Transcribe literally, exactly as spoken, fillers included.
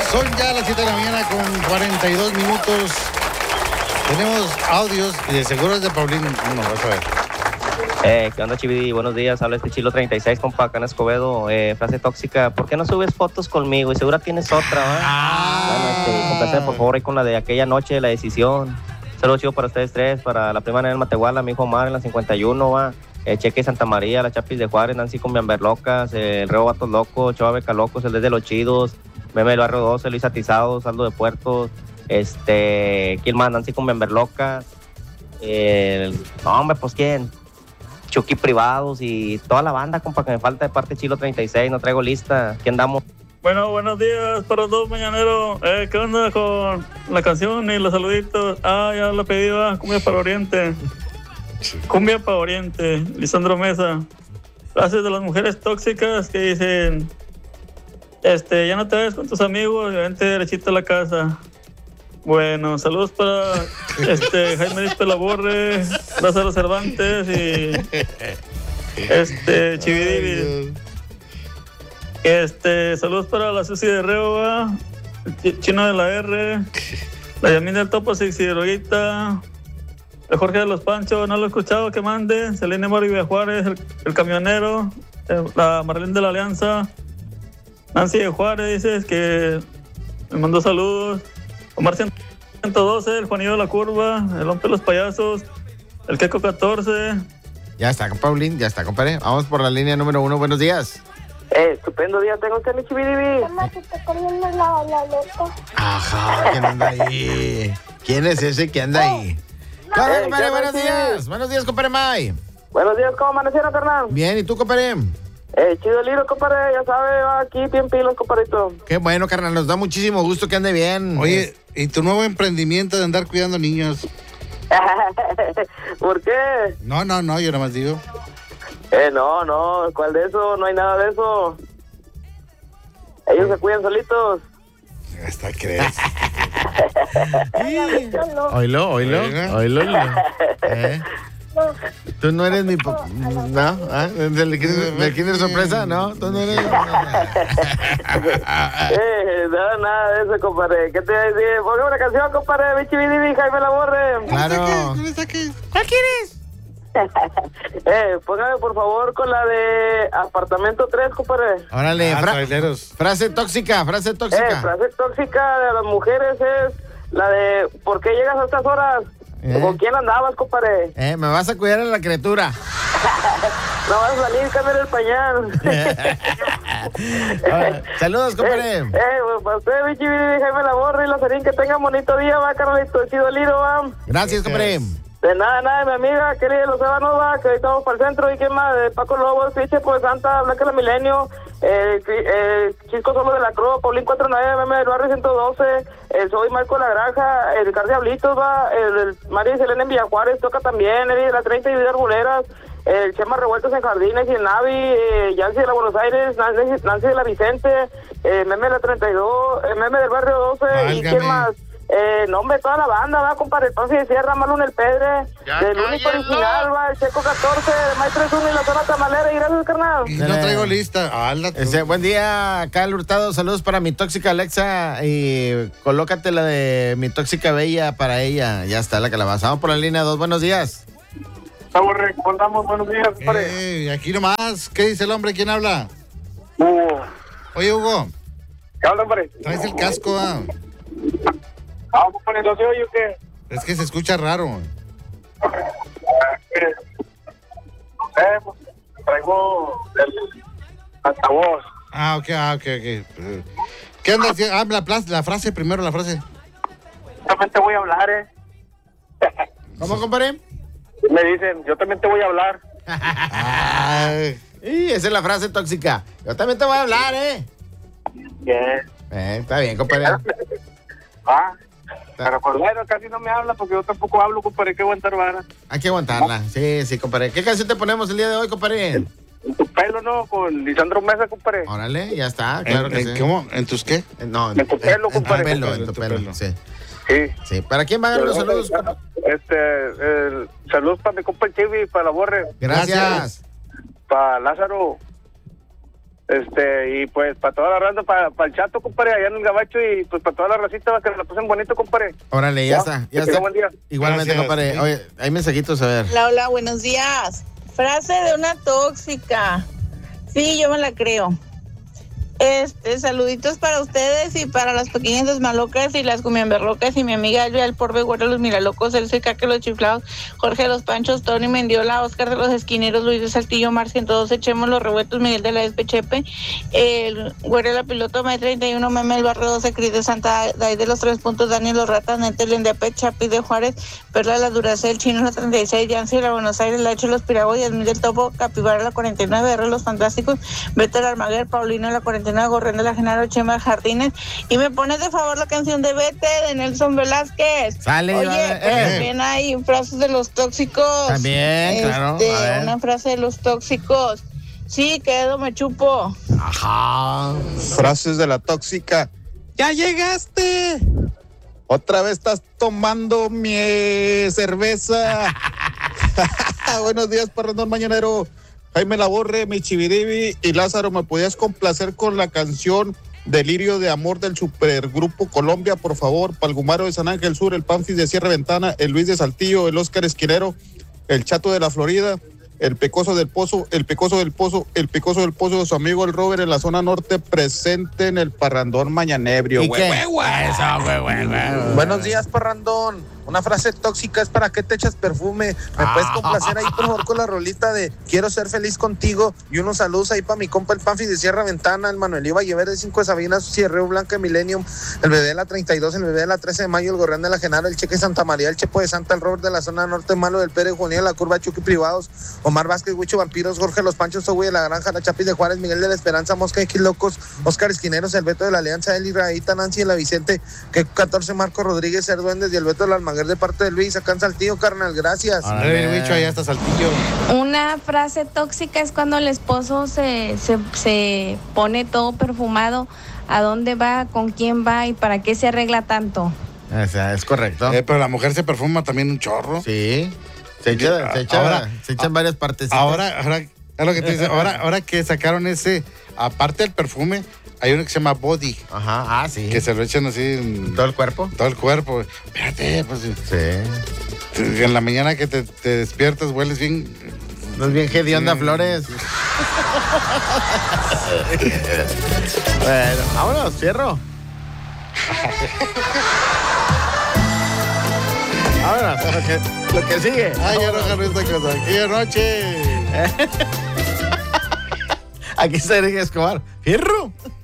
Son ya las siete de la mañana con cuarenta y dos minutos. Tenemos audios y de seguro es de Paulín. No, vas a ver. Eh, ¿qué onda, Chividi? Buenos días, habla este Chilo treinta y seis, compa, acá en Escobedo. Eh, frase tóxica, ¿por qué no subes fotos conmigo? Y seguro tienes otra, ¿va? Ah. Bueno, este, compláceme, por favor, ahí con la de aquella noche de la decisión. Saludos chido para ustedes tres, para la prima Nel Matehuala, mi hijo Omar en la cincuenta y uno, va. Eh, Cheque Santa María, la Chapis de Juárez, Nancy con Locas, eh, el Reo Vatos Locos, Chava Beca Locos, el desde los Chidos, Meme del Barrio doce, Luis Atizado, Saldo de Puertos, este, ¿quién más? Nancy con Locas, eh, no, hombre, pues ¿quién? Chucky Privados y toda la banda, compa, que me falta de parte Chilo treinta y seis, no traigo lista, ¿quién damos? Bueno, buenos días para los dos mañaneros. Eh, ¿Qué onda con la canción y los saluditos? Ah, ya la pedí, va, Cumbia para Oriente. Cumbia para Oriente, Lisandro Mesa. Frases de las mujeres tóxicas que dicen, este, ya no te vayas con tus amigos y vente derechito a la casa. Bueno, saludos para este Jaime Díaz Pelaborre, Lázaro Cervantes y este Chividivis. Este, saludos para la Susi de Reba, Chino de la R, la Yamín del Topo Sexy Droguita, el Jorge de los Panchos, no lo he escuchado, que mande, Selene Maribia Juárez, el, el camionero, el, la Marlene de la Alianza, Nancy de Juárez, dices que me mandó saludos, Omar ciento doce, el Juanillo de la Curva, el Hombre de los Payasos, el Queco catorce. Ya está, Paulín, ya está, compadre. Vamos por la línea número uno, buenos días. Eh, estupendo día, tengo usted mi Chividivi. Mamá, te está comiendo la, la loca. Ajá, ¿quién anda ahí? ¿Quién es ese que anda ahí? ¿Qué onda, Eh, compadre? ¿qué Buenos tal, días. Buenos días, compadre May. Buenos días, ¿cómo amanecieron, carnal? Bien, ¿y tú, compadre? Eh, chido el libro, compadre, ya sabe, va aquí, bien pilos, compadrito. Qué bueno, carnal, nos da muchísimo gusto que ande bien. Oye, ¿y tu nuevo emprendimiento de andar cuidando niños? ¿Por qué? No, no, no, yo nada más digo. Eh, no, no, ¿cuál de eso? No hay nada de eso. Ellos se cuidan solitos. Hasta crees. Oilo, oilo, Oiga. oilo. ¿Eh? ¿Tú no eres mi... po- ¿No? ¿Ah? ¿De Kinder, de Kinder Sorpresa? ¿No? ¿Tú no eres...? eh, nada, nada de eso, compadre. ¿Qué te iba a decir? Ponga una canción, compadre, Bichi Bidibi, Jaime Laborre. Claro. ¿Cuál quieres? Eh, póngame por favor con la de Apartamento tres, compadre. Órale, Ah, fra- traileros. frase tóxica, frase Eh, tóxica. frase tóxica de las mujeres es la de ¿por qué llegas a estas horas? Eh. ¿Con quién andabas, compadre? Eh, me vas a cuidar a la criatura. No vas a salir, cambiar el pañal. Ah, saludos, compadre. Eh, eh, pues, para usted, Bichi, Jaime Laborre y Lazarín, que tengan bonito día, va, carnalito, chido el hilo, va. Gracias, compadre. De nada, nada, mi amiga, querida Los Sábanos, va, que ahorita vamos para el centro. ¿Y quién más? De Paco Lobos, Piche, pues Santa, Blanca la Milenio, eh, eh, Chisco Solo de la Cruz, Paulín cuarenta y nueve, Meme del Barrio ciento doce, el Soy Marco La Granja, el Ricardo Diablitos, va, el, el María Selena en Villajuárez, toca también, Eddie de la treinta y de Arboleras, el Chema Revueltos en Jardines y el Navi, eh, Yancy de la Buenos Aires, Nancy, Nancy de la Vicente, eh, Meme de la treinta y dos, eh, Meme del Barrio doce, y quién Válgame. más. Eh, no, hombre, toda la banda, va, compadre, entonces decía Ramalón el Pedre, del único original, va, el Checo catorce, el Maestro uno y la zona tamalera, y gracias, carnal. Y no traigo lista. Ala, tú. Ese, buen día, Cal Hurtado. Saludos para mi tóxica Alexa. Y colócate la de mi tóxica Bella para ella. Ya está la calabaza. Vamos por la línea dos. Buenos días. Estamos recordamos, buenos días, compadre. Eh, aquí nomás. ¿Qué dice el hombre? ¿Quién habla? Hugo, Oye, Hugo, ¿qué habla, hombre? traes el casco, ah. Vamos con el ocio, ¿y qué? Es que se escucha raro. Eh, pues, traigo el altavoz. Ah, ok, ah, ok, ok. ¿Qué andas haciendo? Ah, la, pla- la frase primero, la frase. Yo también te voy a hablar, ¿eh? ¿Cómo, compadre? Me dicen, yo también te voy a hablar. Ay, Y esa es la frase tóxica. Yo también te voy a hablar, ¿eh? Bien. Eh, está bien, compadre. Ah, pero pues bueno, casi no me habla porque yo tampoco hablo, compadre, que aguantar vara. Hay que aguantarla. Sí, sí, compadre. ¿Qué canción te ponemos el día de hoy, compadre? En tu pelo, ¿no? Con Lisandro Mesa, compadre. Órale, ya está. Claro ¿En, que en sí. ¿Cómo? ¿En tus qué? Eh, No, En tu pelo, en tu compadre. pelo, en En tu tu pelo, pelo. sí. Sí. Sí. ¿Para quién van los saludos? compa? Este, el, saludos para mi compa el Chivi, para la Borre, Gracias. para Lázaro, Este, y pues para toda la raza, para el Chato, compadre, allá en el Gabacho, y pues para toda la racita, para que la pasen bonito, compadre. Órale, ya, ya está. Ya está. Buen día. Igualmente, Gracias. compadre. Oye, hay mensajitos, a ver. Hola, hola, buenos días. Frase de una tóxica. Sí, yo me la creo. Este, saluditos para ustedes y para las pequeñas desmalocas y las cumiamberlocas y mi amiga Elvia, el Porbe, Güero, los Miralocos, el Caque, los Chiflados, Jorge de los Panchos, Tony Mendiola, Oscar de los Esquineros, Luis de Saltillo, Mar ciento dos, Echemos los Revueltos, Miguel de la Despechepe, el Güero de la Piloto, May treinta y uno, Meme el Barrio doce, Cris de Santa, Day de los Tres Puntos, Daniel los Ratas, Netel, Endepe, Chapi de Juárez, Perla la Duracel, Chino la treinta y seis, Yancy la Buenos Aires, La H los Piragüe, Yasmín del Topo, Capibara la cuarenta y nueve, R los Fantásticos, Beto el Almaguer, Paulino la cuarenta y nueve, Gorrén de la Genaro, Chema Jardines, y me pones de favor la canción de Vete de Nelson Velázquez. Sale, Oye, vale, pero eh. también hay frases de los tóxicos. También, claro, Este, a ver. una frase de los tóxicos. Sí, quedo, me chupo. Ajá. Frases de la tóxica. ¡Ya llegaste! Otra vez estás tomando mi eh, cerveza. Buenos días, Parrandón Mañanero. Jaime Laborre, mi Chividivi y Lázaro, ¿me podías complacer con la canción Delirio de Amor del Supergrupo Colombia, por favor? Palgumaro de San Ángel Sur, el Panfis de Sierra Ventana, el Luis de Saltillo, el Óscar Esquinero, el Chato de la Florida, el Pecoso del Pozo, el Pecoso del Pozo, el Pecoso del Pozo, su amigo el Robert en la zona norte, presente en el Parrandón Mañanebrio. ¿Y Güey, qué? güey, güey. Eso, güey, güey, güey. Buenos días, Parrandón. Una frase tóxica es: ¿para qué te echas perfume? ¿Me puedes complacer ahí, por favor, con la rolita de Quiero ser feliz contigo? Y unos saludos ahí para mi compa el Panfi de Sierra Ventana, el Manuel Iba Llever de Cinco de Sabinas, Cierreo Blanca Millennium, el bebé de la treinta y dos, el bebé de la trece de mayo, el Gorrián de la Genaro, el Cheque Santa María, el Chepo de Santa, el Robert de la zona norte, Malo del Pérez, Juanía, la Curva, Chucky Privados, Omar Vázquez, Huicho Vampiros, Jorge Los Panchos, Sogüey de la Granja, la Chapis de Juárez, Miguel de la Esperanza, Mosca X Locos, Oscar Esquineros, el Beto de la Alianza, Eli Raíta, Nancy de la Vicente, que catorce, Marco Rodríguez, El Duendes y el Beto del Almaguer de parte de Luis, acá en Saltillo, carnal, gracias. Órale, bicho, allá está Saltillo. Una frase tóxica es cuando el esposo se, se, se pone todo perfumado. ¿A dónde va? ¿Con quién va? ¿Y para qué se arregla tanto? O sea, es correcto. Eh, pero la mujer se perfuma también un chorro. Sí. Se echa, se echa, Ahora- se echan varias partecitas. Ahora, ahora, es lo que te dice, ahora, ahora que sacaron ese, aparte del perfume, hay uno que se llama Body, Ajá, ah, sí. que se lo echan así en ¿Todo el cuerpo? todo el cuerpo. Espérate, pues Sí. en la mañana que te, te despiertas hueles bien. No es bien hedionda, Sí. Flores. Bueno, vámonos, cierro. Vámonos, lo que, lo que sigue. Ay, ya no agarré esta cosa. Aquí anoche. Aquí está Enrique Escobar. ¡Fierro!